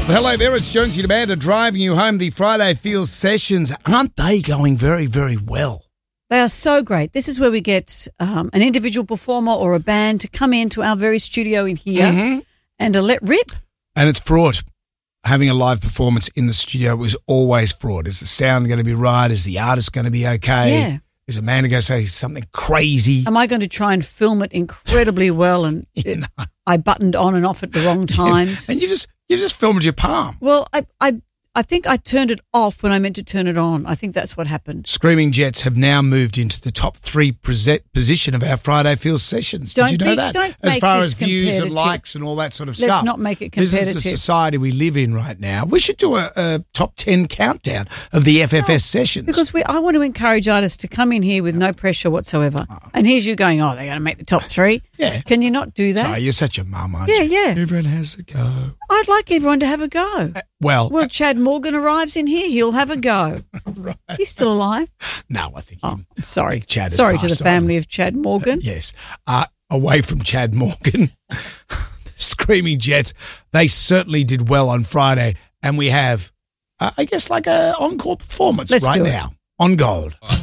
Hello there, it's Jonesy Amanda driving you home. The Friday Feels sessions, aren't they going very, very well? They are so great. This is where we get an individual performer or a band to come into our very studio in here and to let rip. And it's fraught. Having a live performance in the studio is always fraught. Is the sound going to be right? Is the artist going to be okay? Yeah. Is Amanda going to say something crazy? Am I going to try and film it incredibly well and I buttoned on and off at the wrong times? And you just filmed your palm. Well, I think I turned it off when I meant to turn it on. I think that's what happened. Screaming Jets have now moved into the top 3 position of our Friday Feels sessions. Did you know that? As far as views and likes and all that sort of stuff. Let's not make it competitive. This is the society we live in right now. We should do a top 10 countdown of the FFS sessions. Because I want to encourage artists to come in here with no pressure whatsoever. And here's you going, they're going to make the top 3. Yeah. Can you not do that? Sorry, you're such a mum, aren't you? Yeah. Everyone has a go. I'd like everyone to have a go. Well, Chad Morgan arrives in here, he'll have a go. Right. He's still alive? No, I think sorry. Chad sorry to the passed family of Chad Morgan. Yes. Away from Chad Morgan, Screaming Jets, they certainly did well on Friday, and we have, I guess, like an encore performance Let's right do it. now on Gold.